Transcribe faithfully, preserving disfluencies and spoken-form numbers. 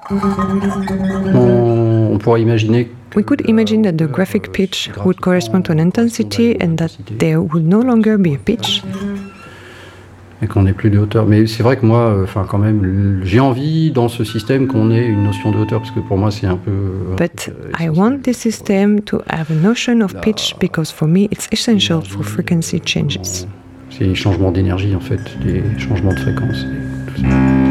On, on pourrait imaginer We could imagine that the graphic pitch would correspond to an intensity and that there would no longer be a pitch. Et qu'on n'ait plus de hauteur. Mais c'est vrai que moi, enfin quand même, j'ai envie dans ce système qu'on ait une notion de hauteur, parce que pour moi c'est un peu... But I want this system to have a notion of pitch, because for me it's essential for frequency changes. C'est les changements d'énergie en fait, les changements de fréquence.